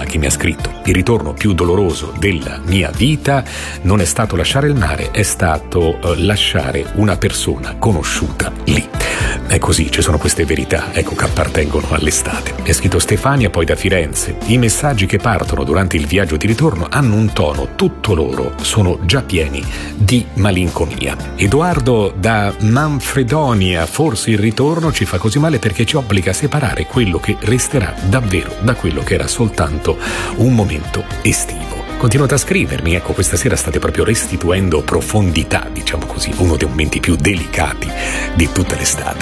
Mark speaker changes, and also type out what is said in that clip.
Speaker 1: che mi ha scritto: il ritorno più doloroso della mia vita non è stato lasciare il mare, è stato lasciare una persona conosciuta lì. È così, ci sono queste verità, ecco, che appartengono all'estate. Mi ha scritto Stefania, poi da Firenze: i messaggi che partono durante il viaggio di ritorno hanno un tono tutto loro, sono già pieni di malinconia. Edoardo da Manfredonia: forse il ritorno ci fa così male perché ci obbliga a separare quello che resterà davvero da quello che era soltanto un momento estivo. Continuate a scrivermi, ecco, questa sera state proprio restituendo profondità, diciamo così, uno dei momenti più delicati di tutta l'estate.